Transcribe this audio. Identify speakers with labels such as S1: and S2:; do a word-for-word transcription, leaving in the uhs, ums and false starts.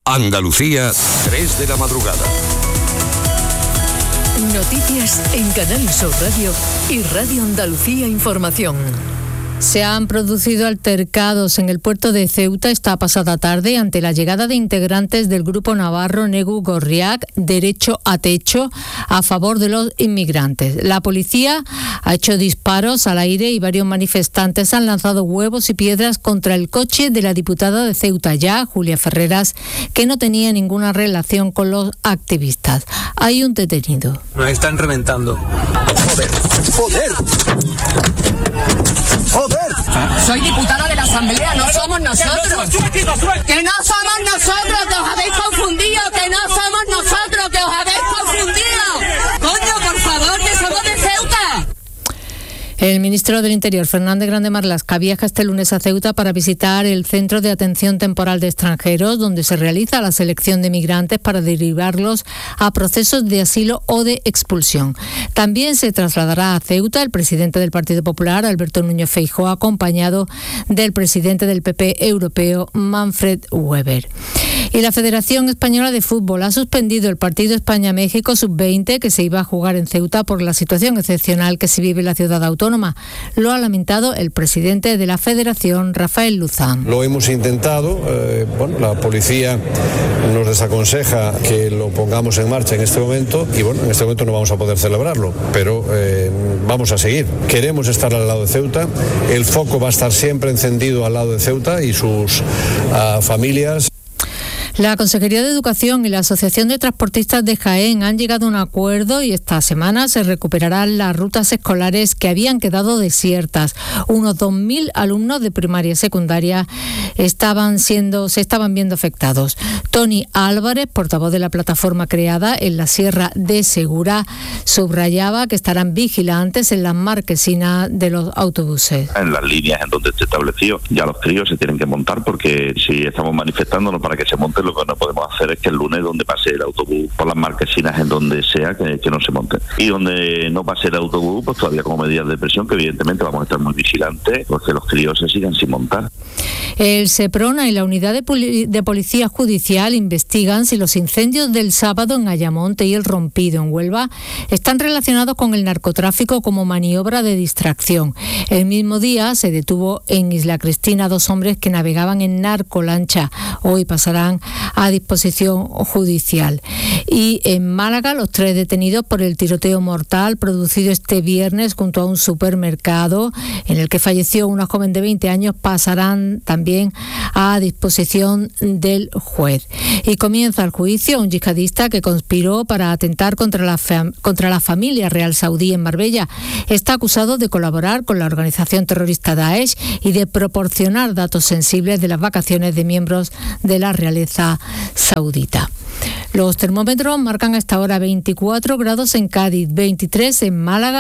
S1: Andalucía, tres de la madrugada.
S2: Noticias en Canal Sur Radio y Radio Andalucía Información.
S3: Se han producido altercados en el puerto de Ceuta esta pasada tarde ante la llegada de integrantes del grupo navarro Negu Gorriak, Derecho a Techo, a favor de los inmigrantes. La policía ha hecho disparos al aire y varios manifestantes han lanzado huevos y piedras contra el coche de la diputada de Ceuta Ya, Julia Ferreras, que no tenía ninguna relación con los activistas. Hay un detenido.
S4: Nos están reventando. Joder, joder. ¡Joder!
S5: Soy diputada de la Asamblea, no somos nosotros. ¡Que no somos nosotros, que os habéis confundido! ¡Que no somos nosotros, que os habéis confundido! ¡Coño, por favor, que somos de Ceuta!
S3: El ministro del Interior, Fernández Grande Marlaska, viaja este lunes a Ceuta para visitar el Centro de Atención Temporal de Extranjeros, donde se realiza la selección de migrantes para derivarlos a procesos de asilo o de expulsión. También se trasladará a Ceuta el presidente del Partido Popular, Alberto Núñez Feijóo, acompañado del presidente del P P europeo, Manfred Weber. Y la Federación Española de Fútbol ha suspendido el partido España-México sub veinte que se iba a jugar en Ceuta por la situación excepcional que se vive en la ciudad autónoma. Lo ha lamentado el presidente de la Federación, Rafael Luzán.
S6: Lo hemos intentado, eh, bueno, la policía nos desaconseja que lo pongamos en marcha en este momento y bueno, en este momento no vamos a poder celebrarlo, pero eh, vamos a seguir. Queremos estar al lado de Ceuta, el foco va a estar siempre encendido al lado de Ceuta y sus uh, familias.
S3: La Consejería de Educación y la Asociación de Transportistas de Jaén han llegado a un acuerdo y esta semana se recuperarán las rutas escolares que habían quedado desiertas. Unos dos mil alumnos de primaria y secundaria estaban siendo, se estaban viendo afectados. Tony Álvarez, portavoz de la plataforma creada en la Sierra de Segura, subrayaba que estarán vigilantes en las marquesinas de los autobuses.
S7: En las líneas en donde se estableció, ya los críos se tienen que montar porque si estamos manifestándonos para que se monten, lo que no podemos hacer es que el lunes donde pase el autobús por las marquesinas en donde sea que, que no se monte, y donde no pase el autobús pues todavía como medidas de presión que evidentemente vamos a estar muy vigilantes porque los críos se sigan sin montar.
S3: El SEPRONA y la unidad de, poli- de policía judicial investigan si los incendios del sábado en Ayamonte y el Rompido en Huelva están relacionados con el narcotráfico como maniobra de distracción. El mismo día se detuvo en Isla Cristina dos hombres que navegaban en narcolancha. Hoy pasarán a disposición judicial. Y en Málaga, los tres detenidos por el tiroteo mortal producido este viernes junto a un supermercado en el que falleció una joven de veinte años pasarán también a disposición del juez. Y comienza el juicio a un yihadista que conspiró para atentar contra la, fam- contra la familia real saudí en Marbella. Está acusado de colaborar con la organización terrorista Daesh y de proporcionar datos sensibles de las vacaciones de miembros de la realeza saudita. Los termómetros marcan hasta ahora veinticuatro grados en Cádiz, veintitrés en Málaga.